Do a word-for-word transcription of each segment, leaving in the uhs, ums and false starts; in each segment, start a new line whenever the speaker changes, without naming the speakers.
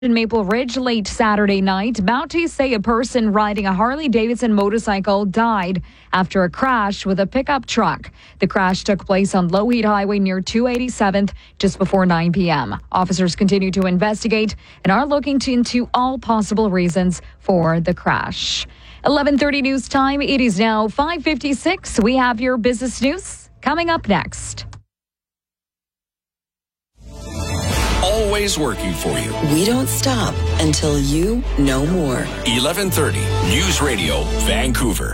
In Maple Ridge late Saturday night, Mounties say a person riding a Harley-Davidson motorcycle died after a crash with a pickup truck. The crash took place on Lougheed Highway near two eighty-seventh just before nine p.m. Officers continue to investigate and are looking to, into all possible reasons for the crash. eleven thirty news time. It is now five fifty-six. We have your business news coming up next.
Always working for you.
We don't stop until you know more.
eleven thirty News Radio, Vancouver.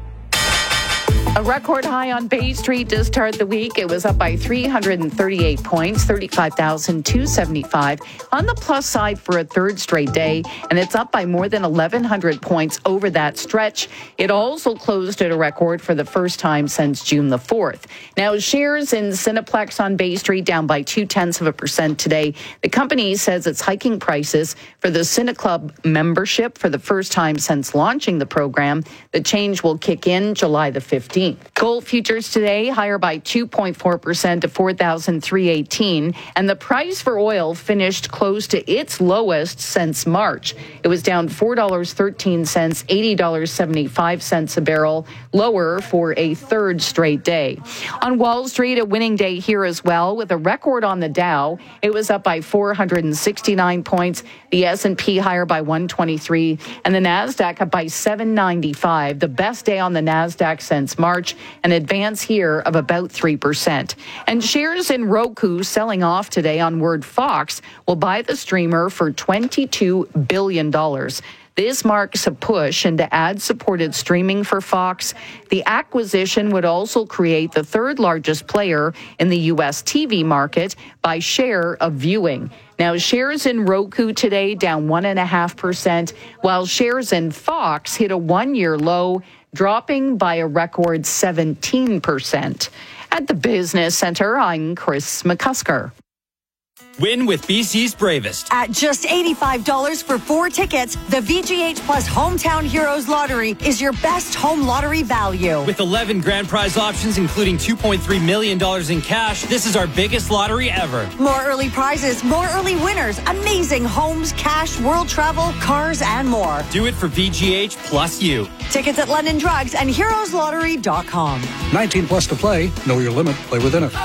A record high on Bay Street to start the week. It was up by three hundred thirty-eight points, thirty-five thousand two hundred seventy-five. On the plus side for a third straight day, and it's up by more than eleven hundred points over that stretch. It also closed at a record for the first time since June the fourth. Now, shares in Cineplex on Bay Street down by two-tenths of a percent today. The company says it's hiking prices for the CineClub membership for the first time since launching the program. The change will kick in July the fifteenth. Gold futures today higher by two point four percent to four thousand three hundred eighteen, and the price for oil finished close to its lowest since March. It was down four dollars and thirteen cents, eighty dollars and seventy-five cents a barrel, lower for a third straight day. On Wall Street, a winning day here as well, with a record on the Dow. It was up by four hundred sixty-nine points, the S and P higher by one hundred twenty-three, and the Nasdaq up by seven ninety-five, the best day on the Nasdaq since March. March, an advance here of about three percent. And shares in Roku selling off today on word Fox will buy the streamer for twenty-two billion dollars. This marks a push into ad-supported streaming for Fox. The acquisition would also create the third largest player in the U S T V market by share of viewing. Now, shares in Roku today down one point five percent, while shares in Fox hit a one-year low, dropping by a record seventeen percent. At the Business Center, I'm Chris McCusker.
Win with B C's Bravest.
At just eighty-five dollars for four tickets, the V G H Plus Hometown Heroes Lottery is your best home lottery value.
With eleven grand prize options, including two point three million dollars in cash, this is our biggest lottery ever.
More early prizes, more early winners, amazing homes, cash, world travel, cars, and more.
Do it for V G H plus you.
Tickets at London Drugs and heroes lottery dot com.
nineteen plus to play. Know your limit. Play within it.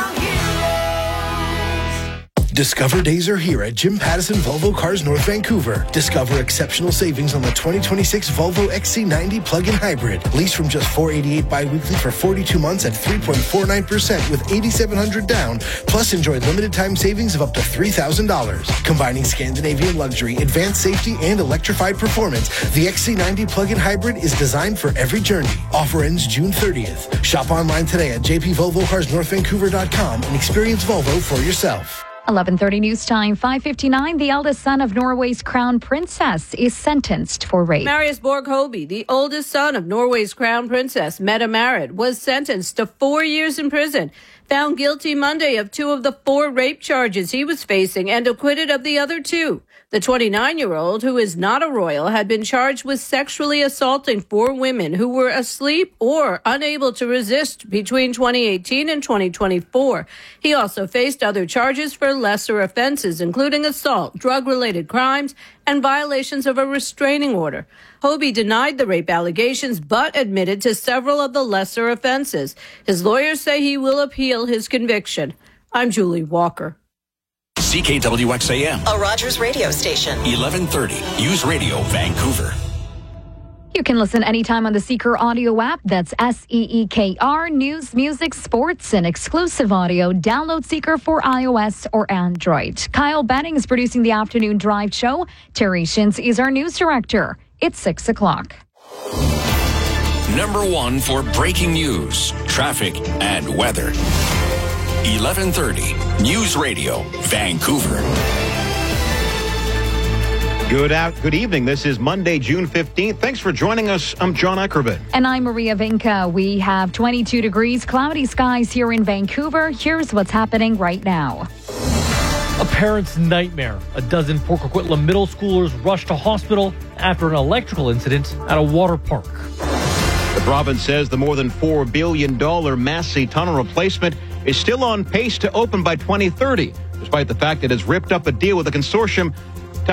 Discover days are here at Jim Pattison Volvo Cars North Vancouver. Discover exceptional savings on the twenty twenty-six Volvo X C ninety plug-in hybrid. Lease from just four hundred eighty-eight dollars bi-weekly for forty-two months at three point four nine percent with eight thousand seven hundred dollars down. Plus enjoy limited time savings of up to three thousand dollars. Combining Scandinavian luxury, advanced safety, and electrified performance, the X C ninety plug-in hybrid is designed for every journey. Offer ends June thirtieth. Shop online today at j p volvo cars north vancouver dot com and experience Volvo for yourself.
eleven thirty news time, five fifty-nine. The eldest son of Norway's crown princess is sentenced for rape.
Marius Borg Hoby, the oldest son of Norway's crown princess, Mette Marit, was sentenced to four years in prison. Found guilty Monday of two of the four rape charges he was facing and acquitted of the other two. The twenty-nine-year-old, who is not a royal, had been charged with sexually assaulting four women who were asleep or unable to resist between twenty eighteen and twenty twenty-four. He also faced other charges for lesser offenses, including assault, drug-related crimes, and violations of a restraining order. Hoby denied the rape allegations, but admitted to several of the lesser offenses. His lawyers say he will appeal his conviction. I'm Julie Walker.
C K W X A M.
A Rogers radio station.
eleven thirty News Radio, Vancouver.
You can listen anytime on the Seeker audio app. That's S E E K R. News, music, sports, and exclusive audio. Download Seeker for iOS or Android. Kyle Benning is producing the Afternoon Drive show. Terry Shins is our news director. It's six o'clock.
Number one for breaking news, traffic, and weather. eleven thirty News Radio, Vancouver.
Good out. Good evening. This is Monday, June fifteenth. Thanks for joining us. I'm John Eckerman.
And I'm Maria Vinca. We have twenty-two degrees, cloudy skies here in Vancouver. Here's what's happening right now.
A parent's nightmare. A dozen Port Coquitlam middle schoolers rushed to hospital after an electrical incident at a water park.
The province says the more than four billion dollars Massey tunnel replacement is still on pace to open by twenty thirty, despite the fact it has ripped up a deal with a consortium